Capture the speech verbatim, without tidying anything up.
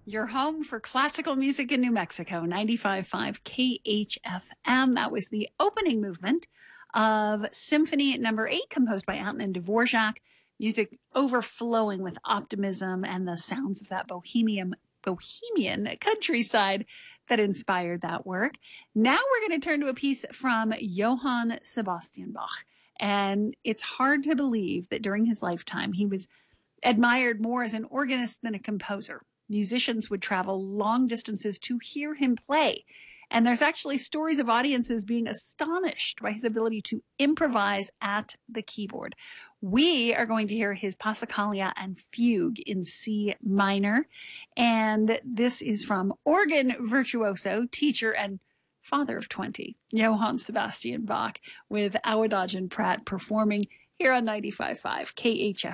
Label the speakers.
Speaker 1: Your home for classical music in New Mexico, ninety-five point five K H F M. That was the opening movement of Symphony Number Eight, composed by Antonin Dvorak. Music overflowing with optimism and the sounds of that bohemian, bohemian countryside that inspired that work. Now we're going to turn to a piece from Johann Sebastian Bach. And it's hard to believe that during his lifetime, he was admired more as an organist than a composer. Musicians would travel long distances to hear him play. And there's actually stories of audiences being astonished by his ability to improvise at the keyboard. We are going to hear his Passacaglia and Fugue in C minor. And this is from organ virtuoso, teacher, and father of twenty, Johann Sebastian Bach, with Awadaj and Pratt performing here on ninety-five point five K H F.